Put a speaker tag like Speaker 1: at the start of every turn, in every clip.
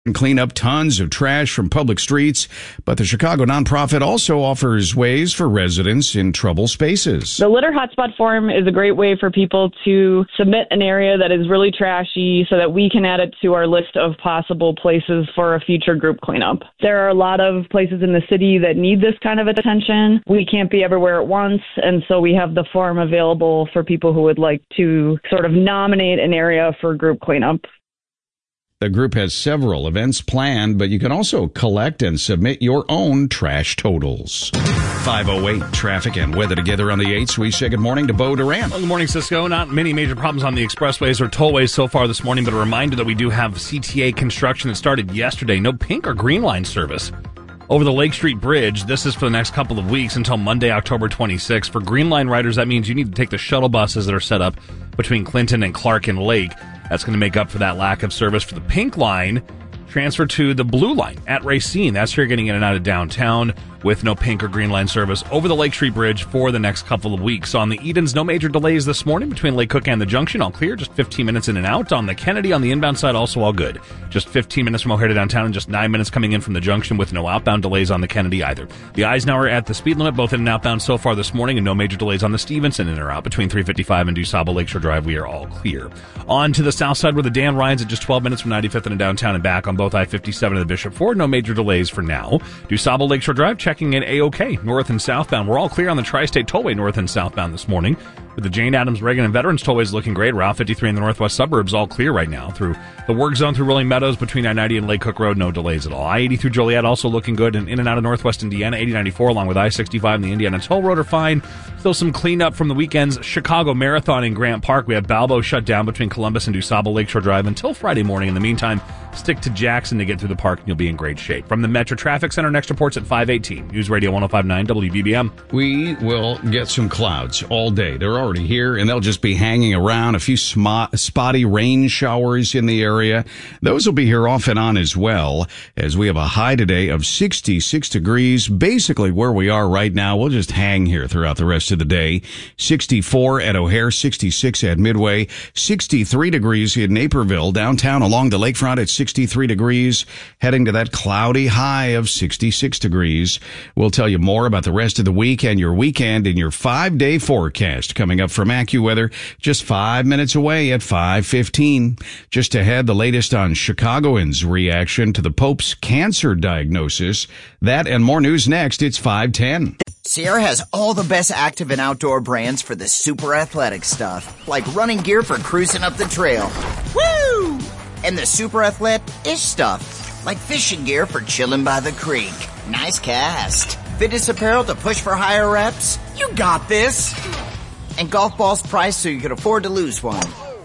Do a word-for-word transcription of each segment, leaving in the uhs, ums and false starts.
Speaker 1: and clean up tons of trash from public streets, but the Chicago nonprofit also offers ways for residents in trouble spaces.
Speaker 2: The Litter Hotspot form is a great way for people to submit an area that is really trashy so that we can add it to our list of possible places for a future group cleanup. There are a lot of places in the city that need this kind of attention. We can't be everywhere at once, and so we have the form available for people who would like to sort of nominate an area for group cleanup.
Speaker 1: The group has several events planned, but you can also collect and submit your own trash totals. five oh eight traffic and weather together on the eights. We say good morning to Bo Duran.
Speaker 3: Well, good morning, Cisco. Not many major problems on the expressways or tollways so far this morning, but a reminder that we do have C T A construction that started yesterday. No pink or green line service over the Lake Street Bridge. This is for the next couple of weeks until Monday, October twenty-sixth. For Green Line riders, that means you need to take the shuttle buses that are set up between Clinton and Clark and Lake. That's going to make up for that lack of service. For the Pink Line, transfer to the Blue Line at Racine. That's where you're getting in and out of downtown with no pink or green line service over the Lake Street Bridge for the next couple of weeks. On the Edens, no major delays this morning between Lake Cook and the Junction. All clear, just fifteen minutes in and out. On the Kennedy, on the inbound side, also all good. Just fifteen minutes from O'Hare to downtown and just nine minutes coming in from the Junction with no outbound delays on the Kennedy either. The Eisenhower at the speed limit, both in and outbound so far this morning, and no major delays on the Stevenson in or out. Between three fifty-five and DuSable Lakeshore Drive, we are all clear. On to the south side where the Dan Ryan's at just twelve minutes from ninety-fifth and downtown and back on both I fifty-seven and the Bishop Ford. No major delays for now. DuSable Lakeshore Drive checking in A-OK. North and southbound. We're all clear on the Tri-State Tollway north and southbound this morning. With the Jane Addams, Reagan, and Veterans Tollways looking great. Route fifty-three in the northwest suburbs all clear right now. Through the work zone through Rolling Meadows between I ninety and Lake Cook Road, no delays at all. I eighty through Joliet also looking good, and in and out of northwest Indiana. eighty ninety-four along with I sixty-five and the Indiana Toll Road are fine. Still some cleanup from the weekend's Chicago Marathon in Grant Park. We have Balbo shut down between Columbus and DuSable Lakeshore Drive until Friday morning. In the meantime, stick to Jackson to get through the park and you'll be in great shape. From the Metro Traffic Center, next reports at five eighteen. News Radio one oh five point nine W B B M.
Speaker 1: We will get some clouds all day. They're already here, and they'll just be hanging around. A few sm- spotty rain showers in the area. Those will be here off and on as well, as we have a high today of sixty-six degrees, basically where we are right now. We'll just hang here throughout the rest of the day. sixty-four at O'Hare, sixty-six at Midway, sixty-three degrees in Naperville, downtown along the lakefront at sixty-three degrees, heading to that cloudy high of sixty-six degrees. We'll tell you more about the rest of the week and your weekend in your five-day forecast coming up from AccuWeather just five minutes away at five fifteen. Just ahead, the latest on Chicagoans' reaction to the Pope's cancer diagnosis. That and more news next. It's five ten.
Speaker 4: Sierra has all the best active and outdoor brands for the super athletic stuff, like running gear for cruising up the trail. Woo! And the super athlete-ish stuff, like fishing gear for chilling by the creek. Nice cast. Fitness apparel to push for higher reps. You got this. And golf balls priced so you can afford to lose one.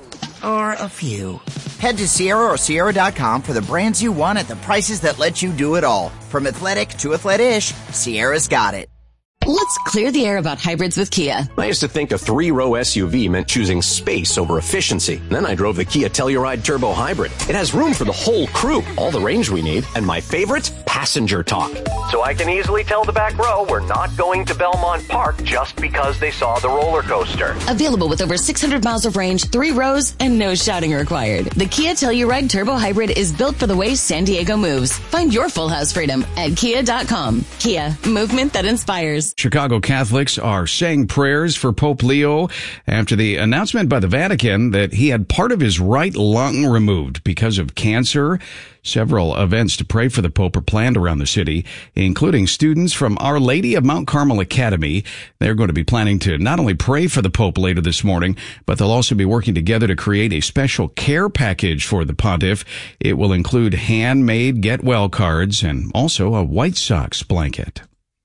Speaker 4: Or a few. Head to Sierra or Sierra dot com for the brands you want at the prices that let you do it all. From athletic to athlete-ish, Sierra's got it.
Speaker 5: Let's clear the air about hybrids with Kia.
Speaker 6: I used to think a three-row S U V meant choosing space over efficiency. Then I drove the Kia Telluride Turbo Hybrid. It has room for the whole crew, all the range we need, and my favorite, passenger talk. So I can easily tell the back row we're not going to Belmont Park just because they saw the roller coaster.
Speaker 5: Available with over six hundred miles of range, three rows, and no shouting required. The Kia Telluride Turbo Hybrid is built for the way San Diego moves. Find your full house freedom at kia dot com. Kia, movement that inspires.
Speaker 1: Chicago Catholics are saying prayers for Pope Leo after the announcement by the Vatican that he had part of his right lung removed because of cancer. Several events to pray for the Pope are planned around the city, including students from Our Lady of Mount Carmel Academy. They're going to be planning to not only pray for the Pope later this morning, but they'll also be working together to create a special care package for the pontiff. It will include handmade get well cards and also a White Sox blanket.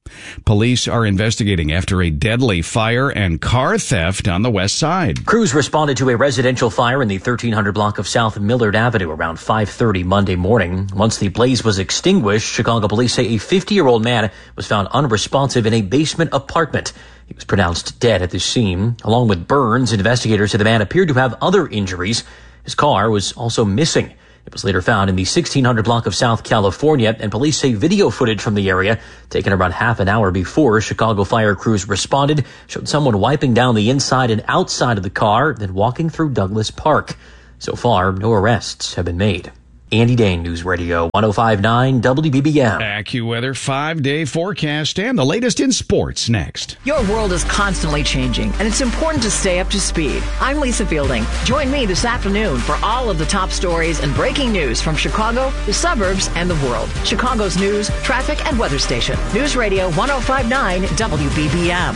Speaker 1: Police are investigating after a deadly fire and car theft on the west side.
Speaker 7: Crews responded to a residential fire in the thirteen hundred block of South Millard Avenue around five thirty Monday morning. Once the blaze was extinguished, Chicago police say a fifty-year-old man was found unresponsive in a basement apartment. He was pronounced dead at the scene. Along with burns, investigators said the man appeared to have other injuries. His car was also missing. It was later found in the sixteen hundred block of South California, and police say video footage from the area, taken around half an hour before Chicago fire crews responded, showed someone wiping down the inside and outside of the car, then walking through Douglas Park. So far, no arrests have been made. Andy Dane, News Radio one oh five point nine W B B M.
Speaker 1: AccuWeather five-day forecast and the latest in sports next.
Speaker 8: Your world is constantly changing, and it's important to stay up to speed. I'm Lisa Fielding. Join me this afternoon for all of the top stories and breaking news from Chicago, the suburbs, and the world. Chicago's news, traffic, and weather station. News Radio one oh five point nine W B B M.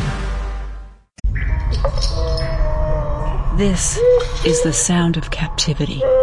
Speaker 9: This is the sound of captivity.